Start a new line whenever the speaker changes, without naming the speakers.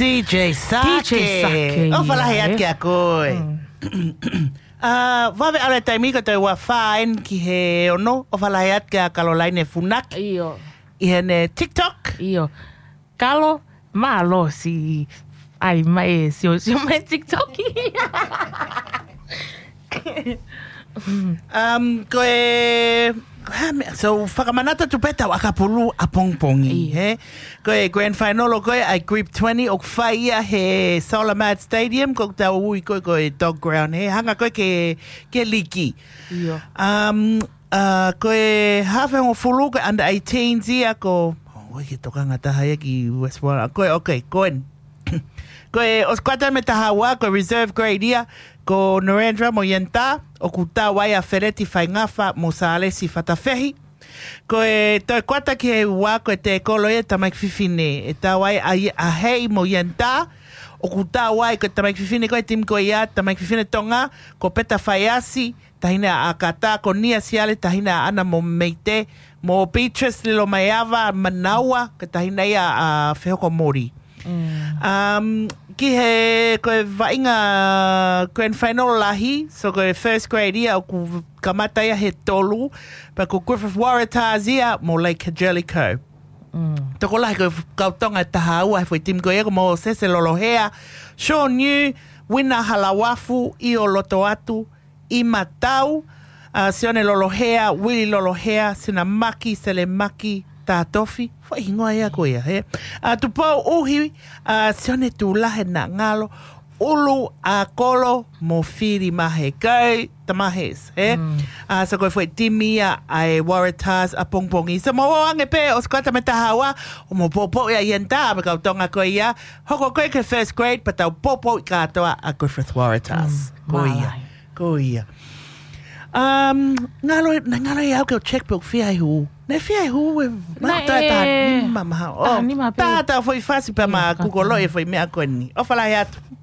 DJ Sake. O whalahi ake a koe. Wawe ale taimi ka te wa whaen ki he ono. O whalahi ake a Caroline Funaki.
Iyo.
I hene TikTok.
Iyo. Kalo, malo si... Ai, mai si mai TikTok.
Koe... So, whakamanata tupeta wakapulu a pongpongi, he? Koe grand final o koe ai Group 20 o whaia he Solomad Stadium ko tau ui koe dog ground, he? Hanga koe ke liki.
Iyo.
Koe hawheng o fulu koe under 18s ia ko... Oi ke tokanga taha ia ki Westwater. Koe, okay, koen. Koe oskwata me taha wa ko reserve grade ia ko Narendra mo yenta o kuta wai a fereti whai ngafa mo saale si whatawhehi. Koe toi kwata ki he wa ko te kolo ia tamaik whiwhine. E ta wai a hei mo yenta o kuta wai ko tamaik whiwhine koe tim ko ia tamaik whiwhine tonga ko peta whai asi tahina a kata ko nia siale tahina ana mo meite mo Beatrice lilo mai awa manaua ko tahina ia a whehoko mori. Ki he koe vainga grand final lahi, so koe first grade ia o ku kamata ia he tolu, pa ko Griffith Waratahs ia mo Lake Angelico. Toko lahi koe kautonga taha ua he fwoi tim koe eko mo sese lolohea, Sean New, Wina Halawafu, i o loto atu, i matau, Sione lolohea, Willy lolohea, sina maki, sele maki, tā tofi, whai ingoa ia koe he. Tupau uhi, sione tū lahe na ngalo, ulu a kolo mo whiri mahe kau, tamahes, he. So koe whai timia ai Waratahs a pongpongi. So mo wange pe, o skata me tahawa, o mo popo ia ienta, me kau tonga koe ia, hoko koe ke first grade, pa tau popo i katoa a Griffith Waratahs. Koe ia, koe ia. Ngalo i au keo checkbook whiai huu. Ne whiai huu e mata mama. Oh, tata foi fácil pa ma kukolo e foi mea koe ni. O whalai atu.